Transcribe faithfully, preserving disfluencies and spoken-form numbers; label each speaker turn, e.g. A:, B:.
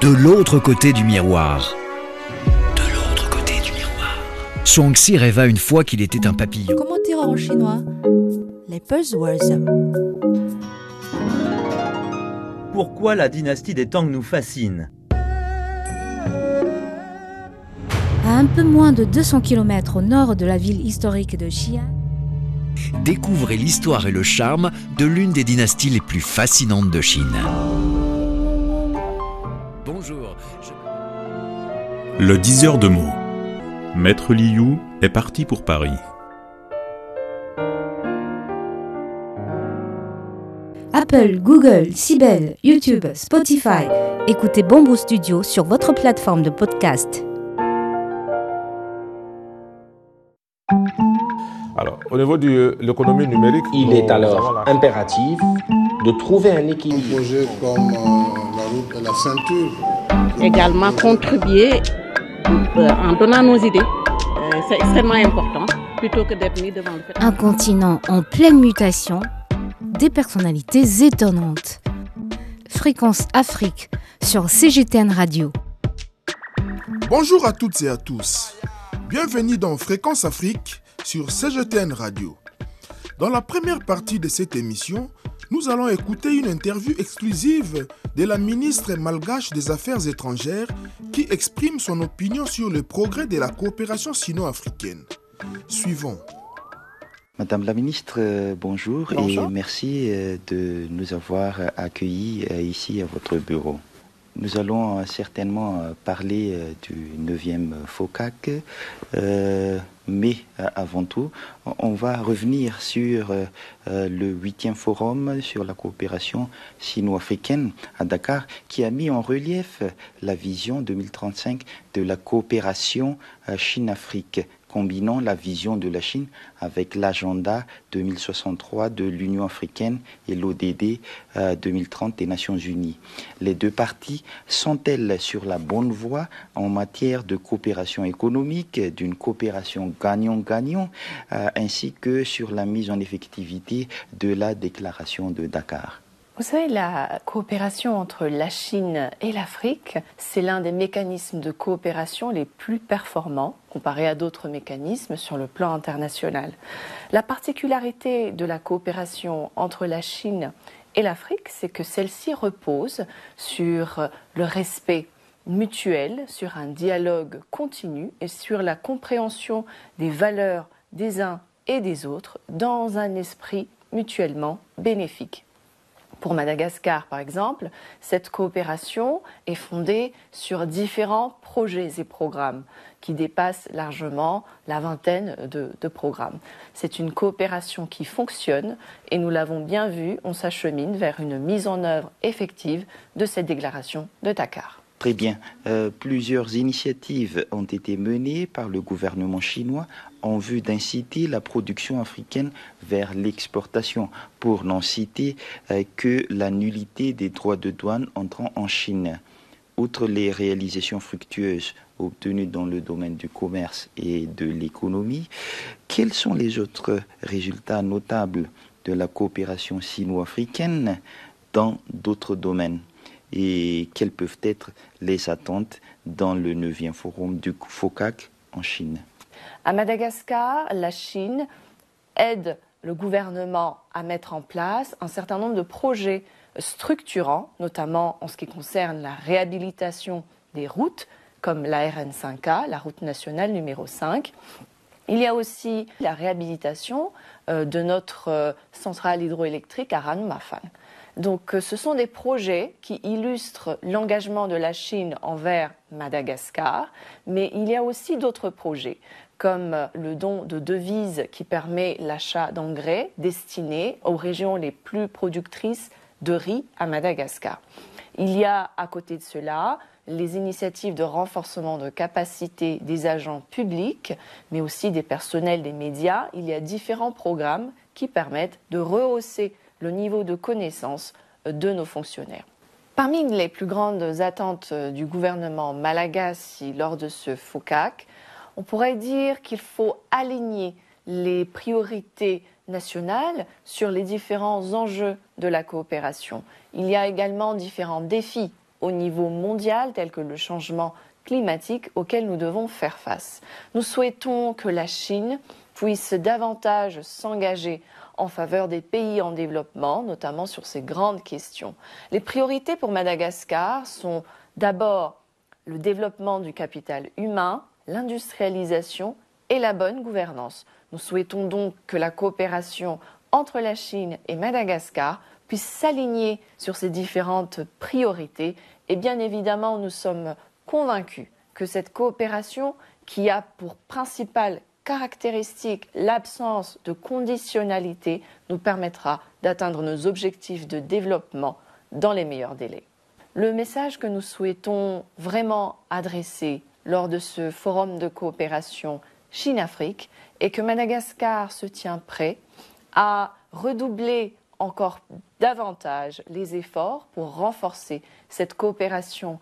A: de l'autre côté du miroir. De l'autre côté du miroir. Zhuangzi rêva une fois qu'il était un papillon.
B: Comment dire en chinois? Les buzzwords.
C: Pourquoi la dynastie des Tang nous fascine?
B: À un peu moins de deux cents kilomètres au nord de la ville historique de Xi'an,
A: Découvrez l'histoire et le charme de l'une des dynasties les plus fascinantes de Chine. Bonjour. Je...
D: Le diseur de mots. Maître Liu est parti pour Paris.
B: Apple, Google, Sibel, YouTube, Spotify. Écoutez Bamboo Studio sur votre plateforme de podcast.
E: Alors, au niveau de l'économie numérique,
F: il est alors impératif de trouver un équilibre.
G: Projet comme euh, la route de la ceinture.
H: Également contribuer euh, en donnant nos idées. Euh, c'est extrêmement important, plutôt que d'être mis devant le fait.
B: Un continent en pleine mutation, des personnalités étonnantes. Fréquence Afrique sur C G T N Radio.
G: Bonjour à toutes et à tous. Bienvenue dans Fréquence Afrique sur C G T N Radio. Dans la première partie de cette émission, nous allons écouter une interview exclusive de la ministre malgache des Affaires étrangères qui exprime son opinion sur le progrès de la coopération sino-africaine. Suivons.
I: Madame la ministre, euh, bonjour, bonjour et merci euh, de nous avoir accueillis euh, ici à votre bureau. Nous allons euh, certainement euh, parler euh, du neuvième FOCAC, euh, mais euh, avant tout, on va revenir sur euh, euh, le huitième forum sur la coopération sino-africaine à Dakar, qui a mis en relief la vision deux mille trente-cinq de la coopération euh, Chine-Afrique, combinant la vision de la Chine avec l'agenda deux mille soixante-trois de l'Union africaine et l'O D D euh, deux mille trente des Nations unies. Les deux parties sont-elles sur la bonne voie en matière de coopération économique, d'une coopération gagnant-gagnant, euh, ainsi que sur la mise en effectivité de la déclaration de Dakar?
J: Vous savez, la coopération entre la Chine et l'Afrique, c'est l'un des mécanismes de coopération les plus performants comparé à d'autres mécanismes sur le plan international. La particularité de la coopération entre la Chine et l'Afrique, c'est que celle-ci repose sur le respect mutuel, sur un dialogue continu et sur la compréhension des valeurs des uns et des autres dans un esprit mutuellement bénéfique. Pour Madagascar, par exemple, cette coopération est fondée sur différents projets et programmes qui dépassent largement la vingtaine de, de programmes. C'est une coopération qui fonctionne et nous l'avons bien vu, on s'achemine vers une mise en œuvre effective de cette déclaration de Dakar.
I: Très bien. Euh, plusieurs initiatives ont été menées par le gouvernement chinois en vue d'inciter la production africaine vers l'exportation, pour n'en citer euh, que la nullité des droits de douane entrant en Chine. Outre les réalisations fructueuses obtenues dans le domaine du commerce et de l'économie, quels sont les autres résultats notables de la coopération sino-africaine dans d'autres domaines ? Et quelles peuvent être les attentes dans le neuvième forum du FOCAC en Chine?
J: À Madagascar, la Chine aide le gouvernement à mettre en place un certain nombre de projets structurants, notamment en ce qui concerne la réhabilitation des routes, comme la R N cinq A, la route nationale numéro cinq. Il y a aussi la réhabilitation euh, de notre euh, centrale hydroélectrique à Ranmafan. Donc ce sont des projets qui illustrent l'engagement de la Chine envers Madagascar, mais il y a aussi d'autres projets, comme le don de devises qui permet l'achat d'engrais destinés aux régions les plus productrices de riz à Madagascar. Il y a à côté de cela les initiatives de renforcement de capacité des agents publics, mais aussi des personnels des médias. Il y a différents programmes qui permettent de rehausser le niveau de connaissance de nos fonctionnaires. Parmi les plus grandes attentes du gouvernement malagasy lors de ce FOCAC, on pourrait dire qu'il faut aligner les priorités nationales sur les différents enjeux de la coopération. Il y a également différents défis au niveau mondial tels que le changement climatique auquel nous devons faire face. Nous souhaitons que la Chine puisse davantage s'engager en faveur des pays en développement, notamment sur ces grandes questions. Les priorités pour Madagascar sont d'abord le développement du capital humain, l'industrialisation et la bonne gouvernance. Nous souhaitons donc que la coopération entre la Chine et Madagascar puisse s'aligner sur ces différentes priorités. Et bien évidemment, nous sommes convaincus que cette coopération, qui a pour principale caractéristique l'absence de conditionnalité, nous permettra d'atteindre nos objectifs de développement dans les meilleurs délais. Le message que nous souhaitons vraiment adresser lors de ce forum de coopération Chine-Afrique est que Madagascar se tient prêt à redoubler encore davantage les efforts pour renforcer cette coopération